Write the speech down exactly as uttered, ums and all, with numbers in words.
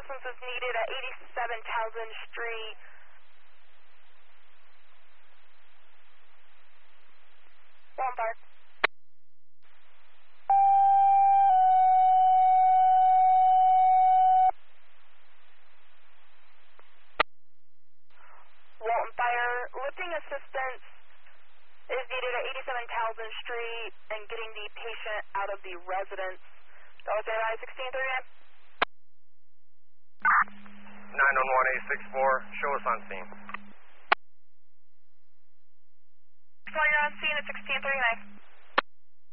assistance is needed at eighty-seven Townsend Street. One fire. Walton Fire, lifting assistance is needed at eighty-seven Townsend Street and getting the patient out of the residence. Dollar J sixteen three nine. nine one one eight six four, show us on scene. While you're on scene at sixteen three nine.